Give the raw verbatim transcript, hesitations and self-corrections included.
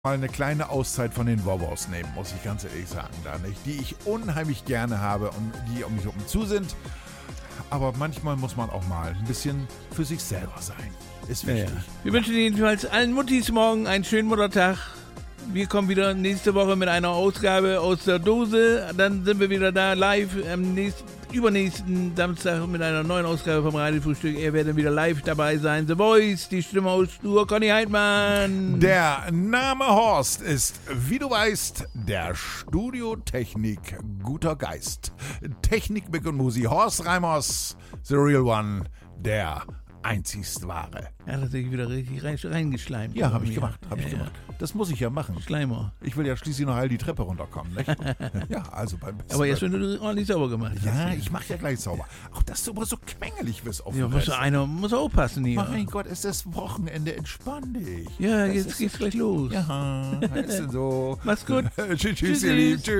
mal eine kleine Auszeit von den Wowos nehmen, muss ich ganz ehrlich sagen, da nicht, die ich unheimlich gerne habe und die um mich herum zu sind. Aber manchmal muss man auch mal ein bisschen für sich selber sein. Ist wichtig. Ja, ja. Wir wünschen jedenfalls allen Muttis morgen einen schönen Muttertag. Wir kommen wieder nächste Woche mit einer Ausgabe aus der Dose. Dann sind wir wieder da live am nächsten, übernächsten Samstag mit einer neuen Ausgabe vom Radiofrühstück. Ihr werdet wieder live dabei sein. The Voice, die Stimme aus Stur, Conny Heidmann. Der Name Horst ist, wie du weißt, der Studiotechnik guter Geist. Technik, Mick und Musi, Horst Reimers, the real one, der einzigst wahre. Er hat sich wieder richtig rein, reingeschleimt. Ja, habe ich gemacht, habe ja, ich ja. gemacht. Das muss ich ja machen. Schleimer. Ich will ja schließlich noch all die Treppe runterkommen, nicht? Ja, also beim besten. Aber erst wenn du ordentlich sauber gemacht hast. Ja, ich mache ja gleich sauber. Auch dass du immer so quengelig wirst auf Ja, dem muss Rest. einer muss aufpassen hier. Mein Gott, es ist das Wochenende, entspann dich. Ja, Das jetzt ist- geht's gleich los. Ja, ist denn so. Mach's gut. Tschüss, tschüss, Tschüssi. ihr Lieben. Tschüss.